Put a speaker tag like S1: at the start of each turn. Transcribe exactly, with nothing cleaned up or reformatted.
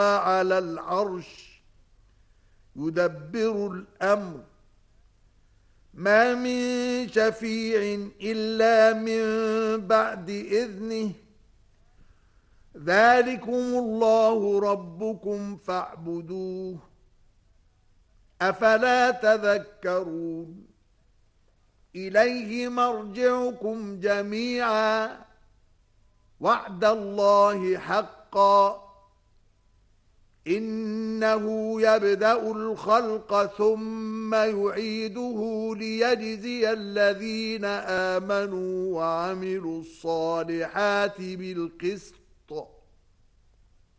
S1: على العرش يدبر الأمر ما من شفيع إلا من بعد إذنه ذلكم الله ربكم فاعبدوه أفلا تذكرون إليه مرجعكم جميعا وعد الله حقا إنه يبدأ الخلق ثم يعيده ليجزي الذين آمنوا وعملوا الصالحات بالقسط